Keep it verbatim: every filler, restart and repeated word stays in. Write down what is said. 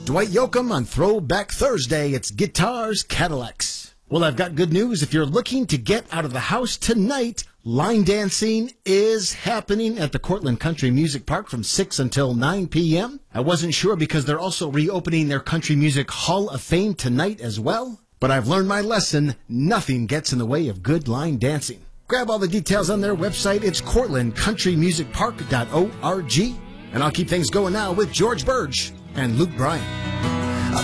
Dwight Yoakam on Throwback Thursday. It's Guitars Cadillacs. Well, I've got good news. If you're looking to get out of the house tonight, line dancing is happening at the Cortland Country Music Park from six until nine p.m. I wasn't sure because they're also reopening their Country Music Hall of Fame tonight as well. But I've learned my lesson. Nothing gets in the way of good line dancing. Grab all the details on their website. It's cortland country music park dot org. And I'll keep things going now with George Burge and Luke Bryan.